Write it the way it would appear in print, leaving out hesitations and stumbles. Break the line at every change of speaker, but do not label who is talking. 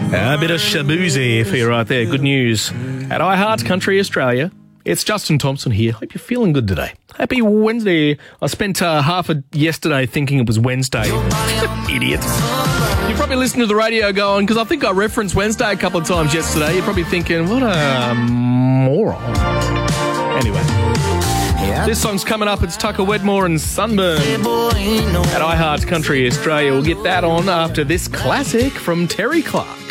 A bit of Shaboozey for you right there. Good news. At iHeart Country Australia, it's Justin Thompson here. Hope you're feeling good today. Happy Wednesday. I spent half of yesterday thinking it was Wednesday. Idiot. You're probably listening to the radio going, because I think I referenced Wednesday a couple of times yesterday. You're probably thinking, what a moron. Anyway. This song's coming up. It's Tucker Wedmore and Sunburn at iHeart Country Australia. We'll get that on after this classic from Terry Clark.